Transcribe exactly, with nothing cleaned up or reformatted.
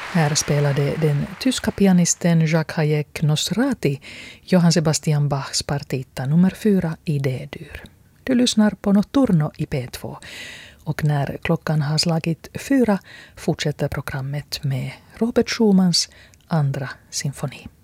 Här spelade den tyska pianisten Jacques Hayek Nosrati Johann Sebastian Bachs partita nummer fyra i D-dur. Du lyssnar på Notturno i P två och när klockan har slagit fyra fortsätter programmet med Robert Schumans andra symfoni.